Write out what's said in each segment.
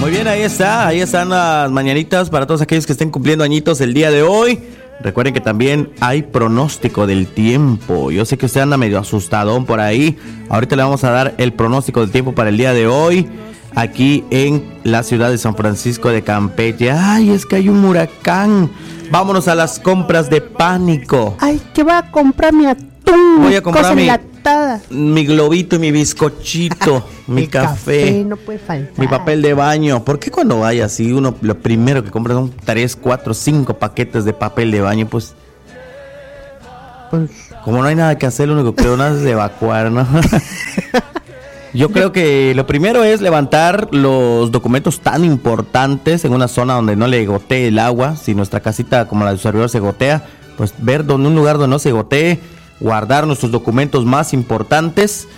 Muy bien, ahí están las mañanitas para todos aquellos que estén cumpliendo añitos el día de hoy. Recuerden que también hay pronóstico del tiempo. Yo sé que usted anda medio asustadón por ahí. Ahorita le vamos a dar el pronóstico del tiempo para el día de hoy, aquí en la ciudad de San Francisco de Campeche. Ay, es que hay un huracán. Vámonos a las compras de pánico. Ay, que voy a comprar mi atún. Voy a comprar enlatada. Mi globito y mi bizcochito, mi café, no puede faltar. mi papel de baño. ¿Por qué cuando vaya así uno lo primero que compra son 3, 4, 5 paquetes de papel de baño? Pues como no hay nada que hacer, lo único que creo nada es evacuar, ¿no? Yo creo que lo primero es levantar los documentos tan importantes en una zona donde no le gotee el agua. Si nuestra casita como la de su servidor se gotea, pues ver un lugar donde no se gotee, guardar nuestros documentos más importantes,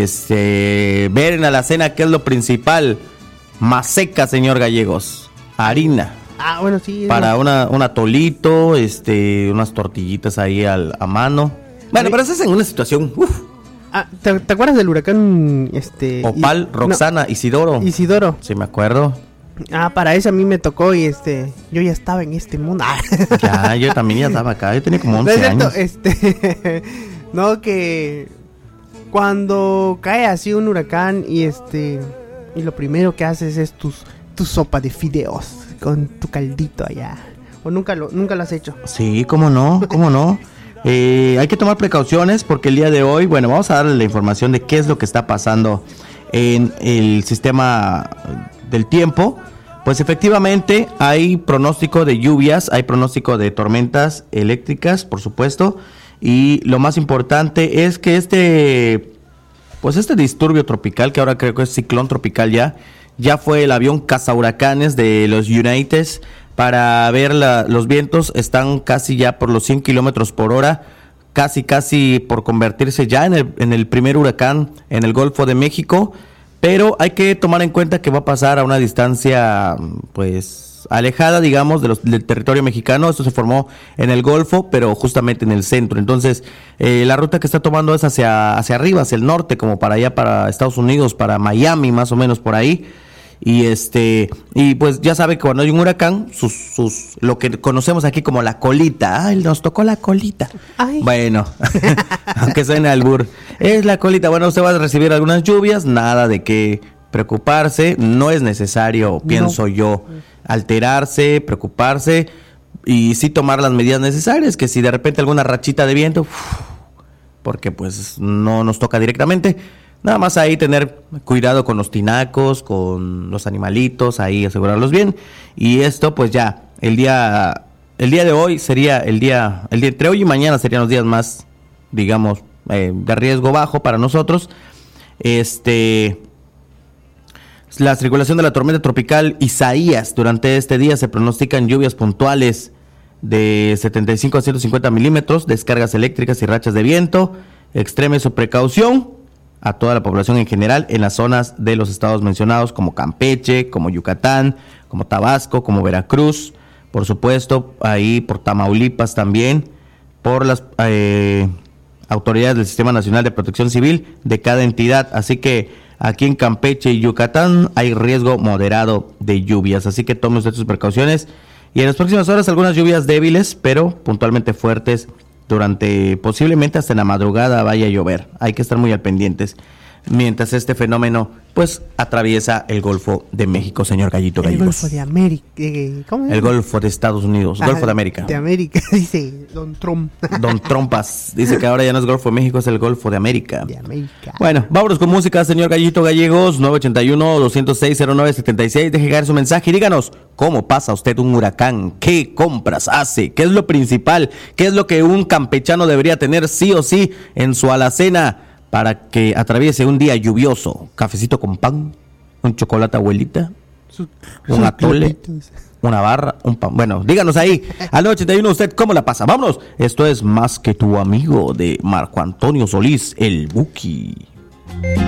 ver en la alacena qué es lo principal. Maseca, señor Gallegos, harina. Ah, bueno, sí. Para un atolito, unas tortillitas ahí a mano. Bueno, pero eso es en una situación. ¿Te acuerdas del huracán Opal, Roxana, no, Isidoro? Sí, me acuerdo. Para eso a mí me tocó y yo ya estaba en este mundo. Ya, yo también ya estaba acá, yo tenía como 11 años. No, que cuando cae así un huracán y lo primero que haces es tu sopa de fideos con tu caldito allá. ¿O nunca lo has hecho? Sí, cómo no. Hay que tomar precauciones porque el día de hoy, bueno, vamos a darle la información de qué es lo que está pasando en el sistema del tiempo. Pues efectivamente hay pronóstico de lluvias, hay pronóstico de tormentas eléctricas, por supuesto, y lo más importante es que este disturbio tropical, que ahora creo que es ciclón tropical ya fue el avión cazahuracanes de los United. Para ver los vientos están casi ya por los 100 kilómetros por hora, casi por convertirse ya en el primer huracán en el Golfo de México. Pero hay que tomar en cuenta que va a pasar a una distancia pues alejada, digamos, del territorio mexicano. Esto se formó en el Golfo, pero justamente en el centro. Entonces, la ruta que está tomando es hacia arriba, hacia el norte, como para allá, para Estados Unidos, para Miami, más o menos por ahí. Y pues ya sabe que cuando hay un huracán, lo que conocemos aquí como la colita. Ay, nos tocó la colita. Ay. Bueno, aunque suene albur, es la colita. Bueno, usted va a recibir algunas lluvias, nada de qué preocuparse. No es necesario, pienso yo, alterarse, preocuparse y sí tomar las medidas necesarias. Que si de repente alguna rachita de viento, porque pues no nos toca directamente. Nada más ahí tener cuidado con los tinacos, con los animalitos, ahí asegurarlos bien. Y esto pues ya, el día de hoy sería el día entre hoy y mañana serían los días más, digamos, de riesgo bajo para nosotros. La circulación de la tormenta tropical Isaías durante este día se pronostican lluvias puntuales de 75 a 150 milímetros, descargas eléctricas y rachas de viento. Extreme su precaución a toda la población en general en las zonas de los estados mencionados como Campeche, como Yucatán, como Tabasco, como Veracruz, por supuesto ahí por Tamaulipas también, por las autoridades del Sistema Nacional de Protección Civil de cada entidad. Así que aquí en Campeche y Yucatán hay riesgo moderado de lluvias, así que tome usted sus precauciones y en las próximas horas algunas lluvias débiles pero puntualmente fuertes. Durante posiblemente hasta en la madrugada vaya a llover. Hay que estar muy al pendientes. Mientras este fenómeno pues atraviesa el Golfo de México, señor Gallito Gallegos. El Golfo de América. ¿Cómo es? El Golfo de Estados Unidos, Golfo de América. De América, dice Don Trump. Don Trompas. Dice que ahora ya no es Golfo de México, es el Golfo de América. De América. Bueno, vámonos con música, señor Gallito Gallegos, 981-206-0976. Deje llegar su mensaje y díganos, ¿cómo pasa usted un huracán? ¿Qué compras hace? ¿Qué es lo principal? ¿Qué es lo que un campechano debería tener sí o sí en su alacena para que atraviese un día lluvioso? Cafecito con pan, un chocolate abuelita, un atole, una barra, un pan. Bueno, díganos ahí, al 981, ¿usted cómo la pasa? Vámonos, esto es Más que tu amigo de Marco Antonio Solís, el Buki.